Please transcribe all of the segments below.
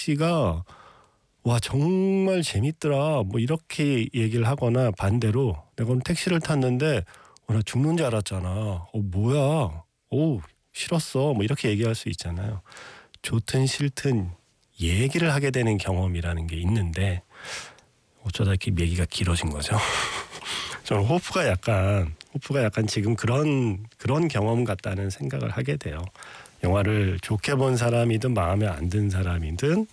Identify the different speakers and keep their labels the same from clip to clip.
Speaker 1: 씨가 와 정말 재밌더라 뭐 이렇게 얘기를 하거나 반대로 내가 오늘 택시를 탔는데 나 죽는 줄 알았잖아. 뭐야? 싫었어. 뭐 이렇게 얘기할 수 있잖아요. 좋든 싫든 얘기를 하게 되는 경험이라는 게 있는데 어쩌다 이렇게 얘기가 길어진 거죠. 저는 호프가 약간 지금 그런 경험 같다는 생각을 하게 돼요. 영화를 좋게 본 사람이든 마음에 안 든 사람이든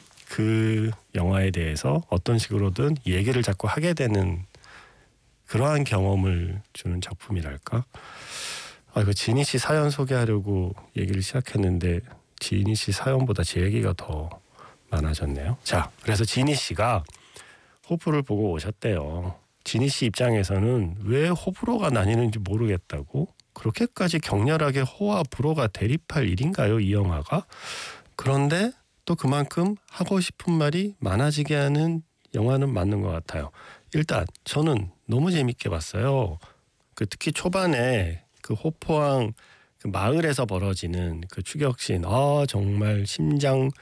Speaker 1: 그 영화에 대해서 어떤 식으로든 얘기를 자꾸 하게 되는 그러한 경험을 주는 작품이랄까. 이거 지니 씨 사연 소개하려고 얘기를 시작했는데 지니 씨 사연보다 제 얘기가 더 많아졌네요. 자, 그래서 지니 씨가 호프를 보고 오셨대요. 지니 씨 입장에서는 왜 호불호가 나뉘는지 모르겠다고. 그렇게까지 격렬하게 호와 불호가 대립할 일인가요, 이 영화가? 그런데 또 그만큼 하고 싶은 말이 많아지게 하는 영화는 맞는 것 같아요. 일단 저는 너무 재밌게 봤어요. 특히 초반에 그 호포항 그 마을에서 벌어지는 그 추격신, 정말 심장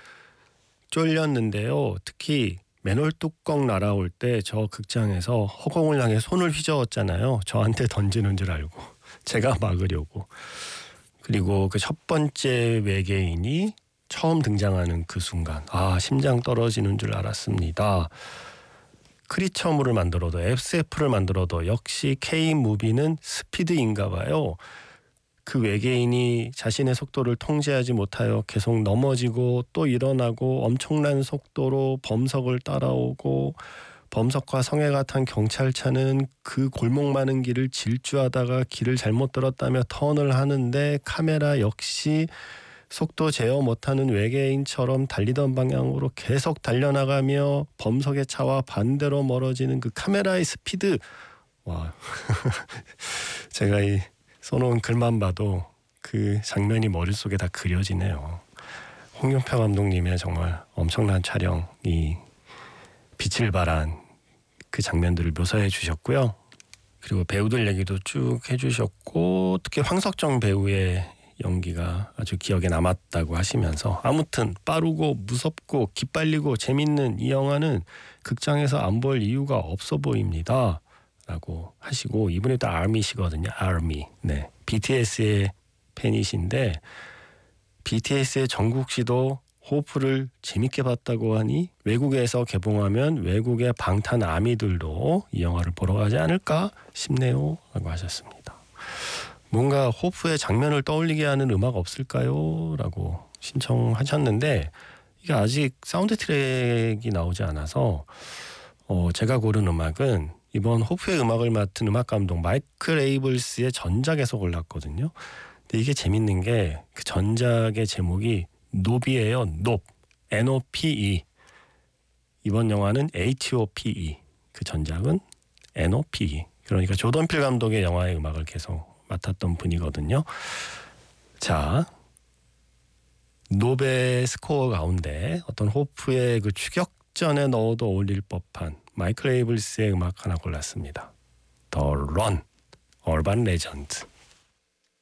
Speaker 1: 쫄렸는데요. 특히 맨홀 뚜껑 날아올 때 저 극장에서 허공을 향해 손을 휘저었잖아요. 저한테 던지는 줄 알고 제가 막으려고. 그리고 그 첫 번째 외계인이 처음 등장하는 그 순간 심장 떨어지는 줄 알았습니다. 크리처물을 만들어도 SF를 만들어도 역시 K무비는 스피드인가 봐요. 그 외계인이 자신의 속도를 통제하지 못하여 계속 넘어지고 또 일어나고 엄청난 속도로 범석을 따라오고 범석과 성애가 탄 경찰차는 그 골목 많은 길을 질주하다가 길을 잘못 들었다며 턴을 하는데 카메라 역시 속도 제어 못하는 외계인처럼 달리던 방향으로 계속 달려나가며 범석의 차와 반대로 멀어지는 그 카메라의 스피드. 와, 제가 이 써놓은 글만 봐도 그 장면이 머릿속에 다 그려지네요. 홍윤표 감독님의 정말 엄청난 촬영이 빛을 발한 그 장면들을 묘사해 주셨고요. 그리고 배우들 얘기도 쭉 해주셨고 특히 황석정 배우의 연기가 아주 기억에 남았다고 하시면서 아무튼 빠르고 무섭고 기빨리고 재밌는 이 영화는 극장에서 안 볼 이유가 없어 보입니다 라고 하시고 이분이 또 아미시거든요. 아미. 네, BTS의 팬이신데 BTS의 정국 씨도 호프를 재밌게 봤다고 하니 외국에서 개봉하면 외국의 방탄 아미들도 이 영화를 보러 가지 않을까 싶네요 라고 하셨습니다. 뭔가 호프의 장면을 떠올리게 하는 음악 없을까요? 라고 신청하셨는데 이게 아직 사운드 트랙이 나오지 않아서 제가 고른 음악은 이번 호프의 음악을 맡은 음악 감독 마이클 레이블스의 전작에서 골랐거든요. 근데 이게 재밌는 게 그 전작의 제목이 노비예요. 높. NOPE. 이번 영화는 HOPE. 그 전작은 NOPE. 그러니까 조던 필 감독의 영화의 음악을 계속 맡았던 분이거든요. 자, 노베 스코어 가운데 어떤 호프의 그 추격전에 넣어도 어울릴 법한 마이클 레이블스의 음악 하나 골랐습니다. The Run, 얼반 레전드.